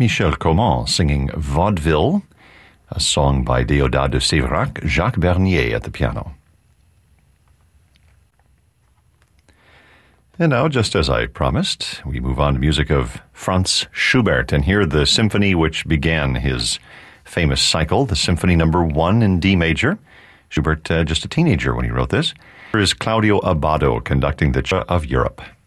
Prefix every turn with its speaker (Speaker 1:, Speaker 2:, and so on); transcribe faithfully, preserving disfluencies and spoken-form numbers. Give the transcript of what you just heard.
Speaker 1: Michel Coman singing Vaudeville, a song by Déodat de Séverac, Jacques Bernier at the piano. And now, just as I promised, we move on to music of Franz Schubert, and hear the symphony which began his famous cycle, the Symphony Number One in D major. Schubert, uh, just a teenager when he wrote this. Here is Claudio Abbado conducting the Ch of Europe.